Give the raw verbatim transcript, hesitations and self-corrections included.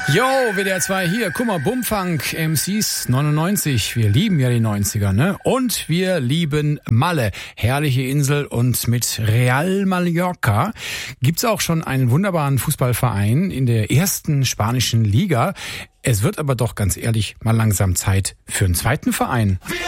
Jo, W D R zwei hier. Guck mal, Bumfunk, M Cs neunundneunzig. Wir lieben ja die neunziger, ne? Und wir lieben Malle. Herrliche Insel, und mit Real Mallorca gibt's auch schon einen wunderbaren Fußballverein in der ersten spanischen Liga. Es wird aber doch ganz ehrlich mal langsam Zeit für einen zweiten Verein.